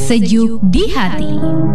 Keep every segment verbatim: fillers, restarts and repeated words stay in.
Sejuk di hati.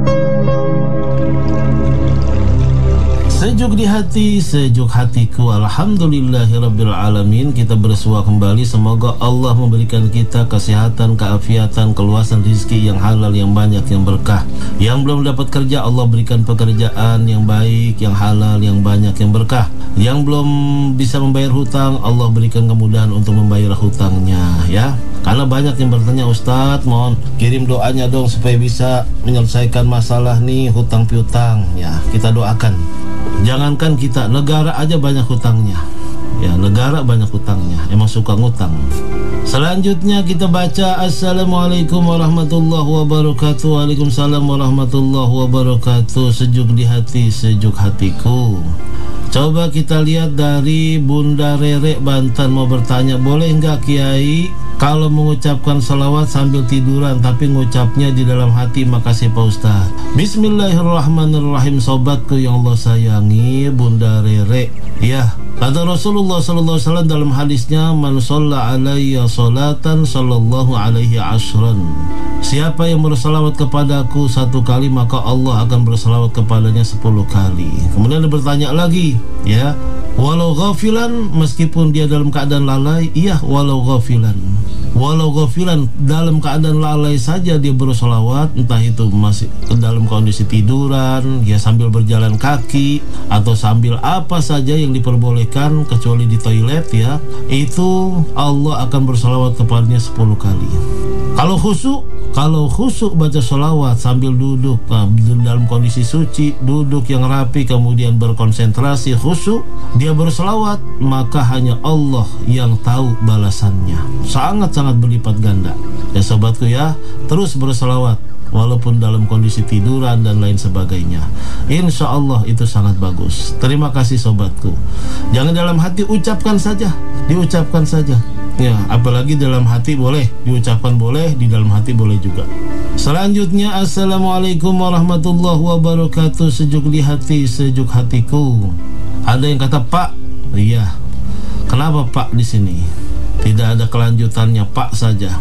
Sejuk di hati, sejuk hatiku. Alhamdulillahirabbil alamin. Kita bersua kembali. Semoga Allah memberikan kita kesehatan, keafiatan, keluasan rezeki yang halal, yang banyak, yang berkah. Yang belum dapat kerja, Allah berikan pekerjaan yang baik, yang halal, yang banyak, yang berkah. Yang belum bisa membayar hutang, Allah berikan kemudahan untuk membayar hutangnya, ya. Karena banyak yang bertanya, Ustadz, mohon kirim doanya dong supaya bisa menyelesaikan masalah nih hutang piutang. Ya, kita doakan. Jangankan kita, negara aja banyak hutangnya. Ya, negara banyak hutangnya. Emang suka ngutang. Selanjutnya kita baca Assalamualaikum warahmatullahi wabarakatuh. Waalaikumsalam warahmatullahi wabarakatuh. Sejuk di hati, sejuk hatiku. Coba kita lihat dari Bunda Rere Banten mau bertanya, boleh nggak Kiai kalau mengucapkan salawat sambil tiduran tapi ngucapnya di dalam hati? Makasih Pak Ustaz. Bismillahirrahmanirrahim. Sobatku yang Allah sayangi, Bunda Rere, ya, kata Rasulullah sallallahu alaihi wasallam dalam hadisnya, man shalla alayya salatan sallallahu alaihi ashran. Siapa yang bersalawat kepadaku satu kali, maka Allah akan bersalawat kepadanya sepuluh kali. Kemudian dia bertanya lagi, ya, walau ghafilan, meskipun dia dalam keadaan lalai. Iya, walau ghafilan. Walau ghafilan, dalam keadaan lalai saja dia bersolawat, entah itu masih dalam kondisi tiduran, ya sambil berjalan kaki, atau sambil apa saja yang diperbolehkan kecuali di toilet, ya, itu Allah akan bersolawat kepadanya sepuluh kali. Kalau khusyuk, kalau khusyuk baca sholawat sambil duduk, nah, dalam kondisi suci, duduk yang rapi, kemudian berkonsentrasi khusyuk, dia bersolawat, maka hanya Allah yang tahu balasannya. Sangat-sangat berlipat ganda. Ya sobatku ya, terus bersolawat walaupun dalam kondisi tiduran dan lain sebagainya. Insya Allah itu sangat bagus. Terima kasih sobatku. Jangan dalam hati, ucapkan saja, diucapkan saja. Ya, apalagi dalam hati boleh, diucapkan boleh, di dalam hati boleh juga. Selanjutnya, Assalamualaikum warahmatullahi wabarakatuh. Sejuk di hati, sejuk hatiku. Ada yang kata Pak, iya. Kenapa Pak di sini? Tidak ada kelanjutannya, Pak saja.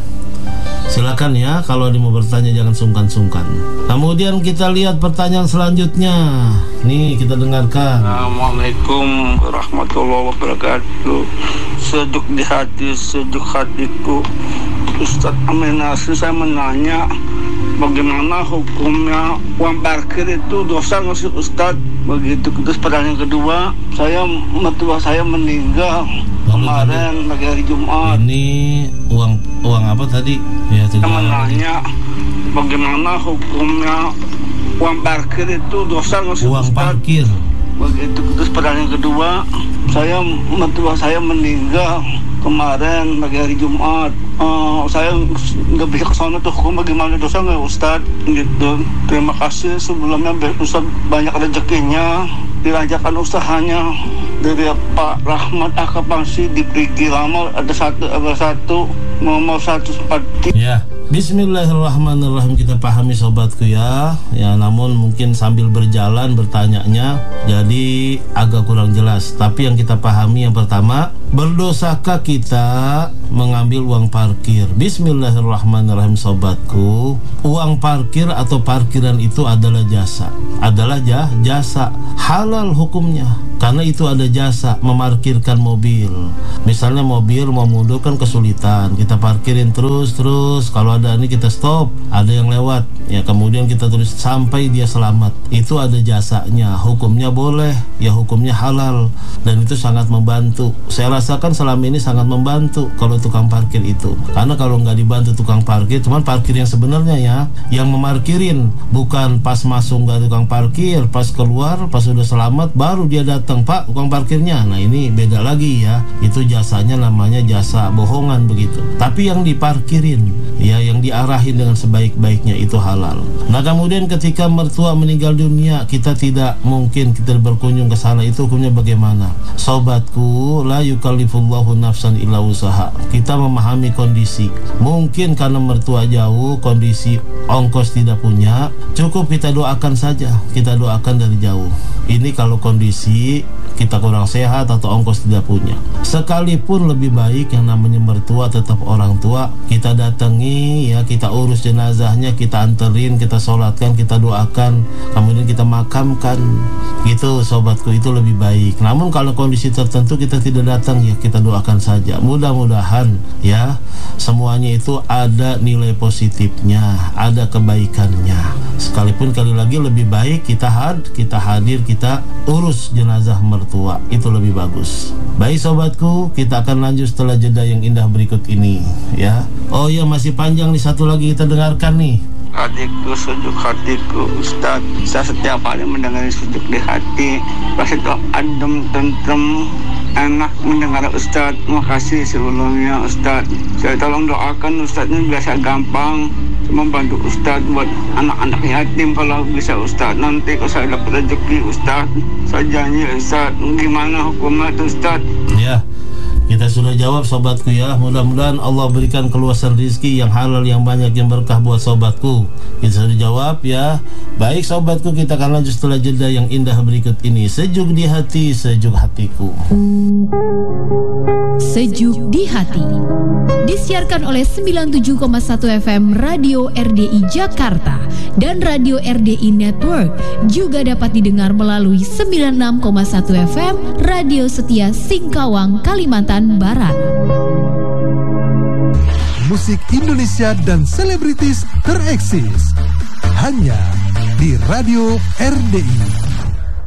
Silakan ya, kalau ada mau bertanya jangan sungkan-sungkan. Kemudian kita lihat pertanyaan selanjutnya. Nih, kita dengarkan. Assalamualaikum warahmatullahi wabarakatuh. Sejuk di hati, sejuk hatiku. Ustadz Amin Nasir, saya menanya, bagaimana hukumnya uang parkir itu dosa nggak sih Ustadz? Begitu. Terus pertanyaan kedua, saya mertua saya meninggal kemarin pagi hari Jumat. Ini uang uang apa tadi? Ya, saya menanya, bagaimana hukumnya uang parkir itu dosa nggak sih uang Ustadz? Parkir. Begitu. Terus pertanyaan kedua, saya mertua saya meninggal kemarin pagi hari Jumat. Uh, saya nggak bisa ke sana tuh, hukum bagaimana, dosa nggak Ustadz? Gitu. Terima kasih sebelumnya, Ustadz banyak rezekinya, dilancarkan usahanya. Dari Pak Rahmat Akapangsi di Perigi Lama ada satu ada satu nomor satu seperti. Ya. Bismillahirrahmanirrahim. Kita pahami sobatku ya. Ya, namun mungkin sambil berjalan bertanyanya jadi agak kurang jelas. Tapi yang kita pahami yang pertama, berdosakah kita mengambil uang parkir? Bismillahirrahmanirrahim sobatku. Uang parkir atau parkiran itu adalah jasa. Adalah jah, jasa. Halal hukumnya. Karena itu ada jasa, memarkirkan mobil. Misalnya mobil mau mundur kan kesulitan, kita parkirin terus-terus. Kalau ada ini kita stop, ada yang lewat, ya kemudian kita tulis sampai dia selamat. Itu ada jasanya, hukumnya boleh, ya hukumnya halal. Dan itu sangat membantu. Saya rasakan selama ini sangat membantu kalau tukang parkir itu. Karena kalau nggak dibantu tukang parkir, cuman parkir yang sebenarnya ya, yang memarkirin, bukan pas masuk nggak tukang parkir, pas keluar, pas sudah selamat baru dia datang, Pak tukang parkirnya. Nah ini beda lagi ya, itu jasanya namanya jasa bohongan begitu. Tapi yang diparkirin, ya yang diarahin dengan sebaik-baiknya itu halal. Nah kemudian ketika mertua meninggal dunia, kita tidak mungkin kita berkunjung ke sana, itu hukumnya bagaimana? Sobatku, la yukallifullahu nafsan illa usaha. kita memahami kondisi. Mungkin karena mertua jauh, kondisi ongkos tidak punya, cukup kita doakan saja, kita doakan dari jauh. Ini kalau kondisi kita kurang sehat atau ongkos tidak punya. Sekalipun lebih baik yang namanya mertua tetap orang tua, kita datangi ya, kita urus jenazahnya, kita anterin, kita sholatkan, kita doakan, kemudian kita makamkan. Gitu sobatku, itu lebih baik. Namun kalau kondisi tertentu kita tidak datang, ya kita doakan saja. Mudah-mudahan ya semuanya itu ada nilai positifnya, ada kebaikannya. Sekalipun kali lagi lebih baik kita had, kita hadir, kita urus jenazah mertua, itu lebih bagus. Baik sobatku, kita akan lanjut setelah jeda yang indah berikut ini ya. Oh ya, masih panjang nih, satu lagi kita dengarkan nih. Hatiku, sejuk hatiku Ustaz, saya setiap hari mendengar sejuk di hati, rasanya adem, tentrem, enak mendengar Ustaz. Makasih sebelumnya Ustaz. Saya tolong doakan Ustaznya biasa gampang membantu Ustaz buat anak-anak yatim kalau bisa Ustaz. Nanti kalau saya dapat rezeki Ustaz, saya janji Ustaz. Gimana hukumnya itu Ustaz? Ya, kita sudah jawab sobatku ya. Mudah-mudahan Allah berikan keluasan rezeki yang halal, yang banyak, yang berkah buat sobatku. Kita sudah jawab ya. Baik sobatku, kita akan lanjut setelah jeda yang indah berikut ini. Sejuk di hati, sejuk hatiku. Sejuk di hati disiarkan oleh sembilan puluh tujuh koma satu F M Radio R D I Jakarta dan Radio R D I Network. Juga dapat didengar melalui sembilan puluh enam koma satu F M Radio Setia Singkawang, Kalimantan Barat. Musik Indonesia dan selebritis tereksis hanya di Radio R D I.